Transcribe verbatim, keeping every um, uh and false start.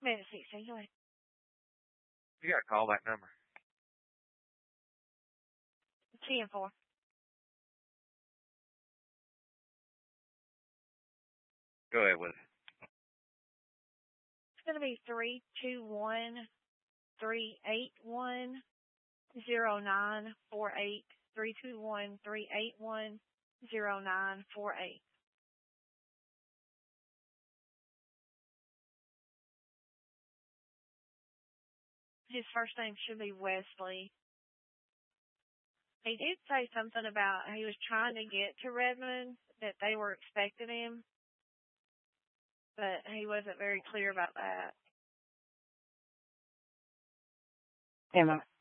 Minute sixteen, go ahead. You got to call that number. ten four. Go ahead with it. It's going to be three two one, three eight one, zero nine four eight. three two one, three eight one, zero nine four eight. His first name should be Wesley. He did say something about he was trying to get to Redmond, that they were expecting him, but he wasn't very clear about that. Am I